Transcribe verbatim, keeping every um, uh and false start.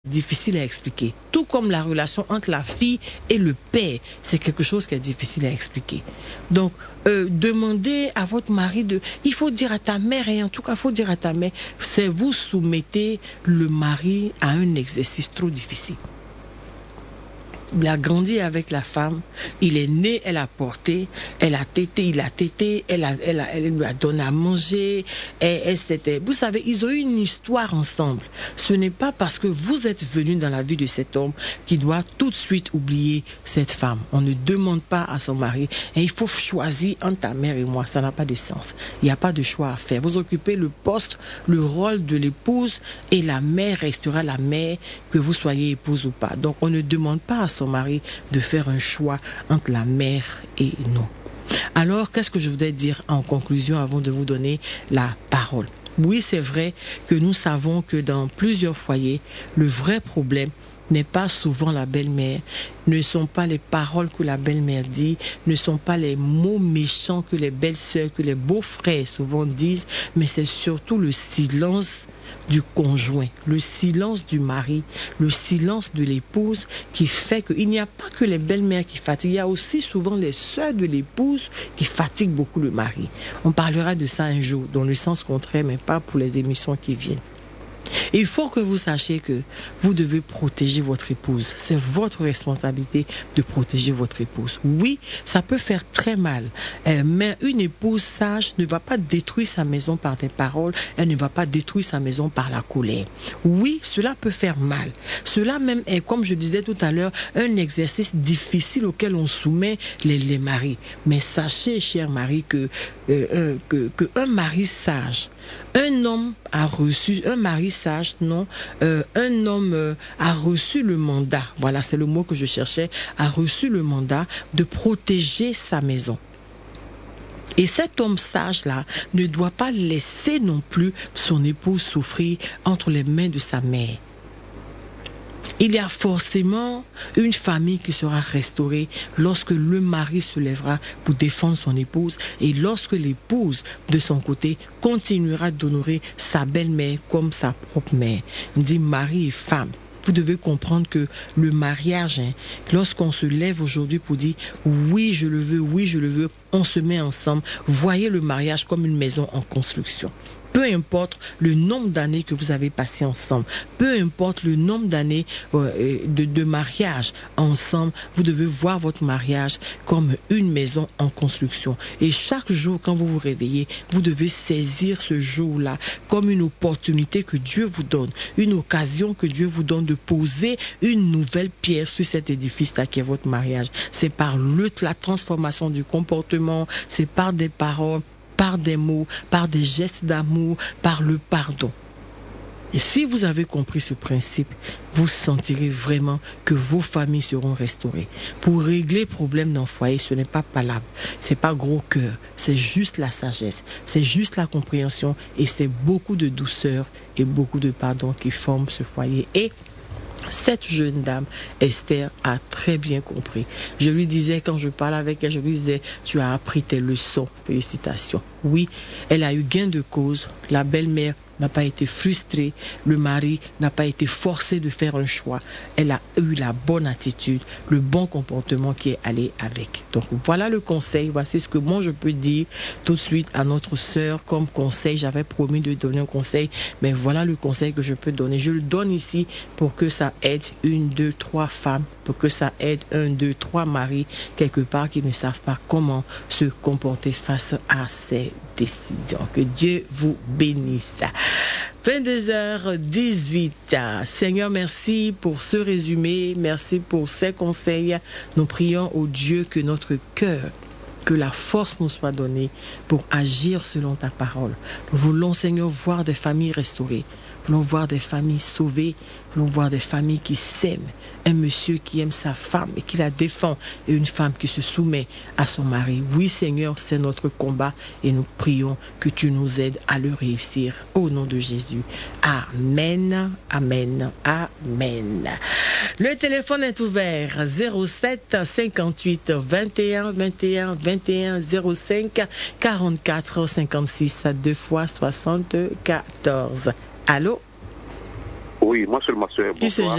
difficile à expliquer. Tout comme la relation entre la fille et le père, c'est quelque chose qui est difficile à expliquer. Donc, euh, demandez à votre mari de... Il faut dire à ta mère, et en tout cas, il faut dire à ta mère, c'est vous soumettez le mari à un exercice trop difficile. Il a grandi avec la femme, il est né, elle a porté, elle a tété, il a tété, elle, a, elle, a, elle lui a donné à manger, et, et c'était... Vous savez, ils ont eu une histoire ensemble. Ce n'est pas parce que vous êtes venu dans la vie de cet homme qu'il doit tout de suite oublier cette femme. On ne demande pas à son mari, et il faut choisir entre ta mère et moi, ça n'a pas de sens. Il n'y a pas de choix à faire. Vous occupez le poste, le rôle de l'épouse, et la mère restera la mère, que vous soyez épouse ou pas. Donc on ne demande pas à son mari de faire un choix entre la mère et nous. Alors, qu'est-ce que je voudrais dire en conclusion avant de vous donner la parole? Oui, c'est vrai que nous savons que dans plusieurs foyers, le vrai problème n'est pas souvent la belle-mère, ne sont pas les paroles que la belle-mère dit, ne sont pas les mots méchants que les belles-sœurs, que les beaux-frères souvent disent, mais c'est surtout le silence du conjoint, le silence du mari, le silence de l'épouse qui fait qu'il n'y a pas que les belles-mères qui fatiguent, il y a aussi souvent les sœurs de l'épouse qui fatiguent beaucoup le mari. On parlera de ça un jour, dans le sens contraire, mais pas pour les émissions qui viennent. Et il faut que vous sachiez que vous devez protéger votre épouse. C'est votre responsabilité de protéger votre épouse. Oui, ça peut faire très mal, euh, mais une épouse sage ne va pas détruire sa maison par des paroles, elle ne va pas détruire sa maison par la colère. Oui, cela peut faire mal. Cela même est, comme je disais tout à l'heure, un exercice difficile auquel on soumet les, les maris. Mais sachez, chers maris, que, euh, euh, que, que un mari sage, un homme a reçu, un mari sage, non, euh, un homme euh, a reçu le mandat, voilà, c'est le mot que je cherchais, a reçu le mandat de protéger sa maison. Et cet homme sage-là ne doit pas laisser non plus son épouse souffrir entre les mains de sa mère. Il y a forcément une famille qui sera restaurée lorsque le mari se lèvera pour défendre son épouse et lorsque l'épouse, de son côté, continuera d'honorer sa belle-mère comme sa propre mère. Il dit mari et femme. Vous devez comprendre que le mariage, hein, lorsqu'on se lève aujourd'hui pour dire oui je le veux, oui je le veux, on se met ensemble. Voyez le mariage comme une maison en construction. Peu importe le nombre d'années que vous avez passé ensemble, peu importe le nombre d'années euh, de, de mariage ensemble, vous devez voir votre mariage comme une maison en construction. Et chaque jour, quand vous vous réveillez, vous devez saisir ce jour-là comme une opportunité que Dieu vous donne, une occasion que Dieu vous donne de poser une nouvelle pierre sur cet édifice-là qui est votre mariage. C'est par le, la transformation du comportement, c'est par des paroles, par des mots, par des gestes d'amour, par le pardon. Et si vous avez compris ce principe, vous sentirez vraiment que vos familles seront restaurées. Pour régler les problèmes dans le foyer, ce n'est pas palabre, c'est pas gros cœur, c'est juste la sagesse, c'est juste la compréhension et c'est beaucoup de douceur et beaucoup de pardon qui forment ce foyer. Et cette jeune dame, Esther, a très bien compris. Je lui disais, quand je parlais avec elle, je lui disais, tu as appris tes leçons, félicitations. Oui, elle a eu gain de cause, la belle-mère n'a pas été frustrée, le mari n'a pas été forcé de faire un choix. Elle a eu la bonne attitude, le bon comportement qui est allé avec. Donc voilà le conseil, voici ce que moi je peux dire tout de suite à notre sœur comme conseil. J'avais promis de donner un conseil, mais voilà le conseil que je peux donner. Je le donne ici pour que ça aide une, deux, trois femmes, pour que ça aide un, deux, trois maris quelque part qui ne savent pas comment se comporter face à ces décisions. Que Dieu vous bénisse. vingt-deux heures dix-huit. Seigneur, merci pour ce résumé. Merci pour ces conseils. Nous prions au Dieu que notre cœur, que la force nous soit donnée pour agir selon ta parole. Nous voulons, Seigneur, voir des familles restaurées. Nous voulons voir des familles sauvées. Nous voulons voir des familles qui s'aiment. Un monsieur qui aime sa femme et qui la défend. Et une femme qui se soumet à son mari. Oui, Seigneur, c'est notre combat. Et nous prions que tu nous aides à le réussir. Au nom de Jésus. Amen. Amen. Amen. Le téléphone est ouvert. zéro sept cinquante-huit vingt et un vingt et un vingt et un zéro cinq quarante-quatre cinquante-six deux fois soixante-quatorze. Allô? Oui, moi c'est le master. Qui se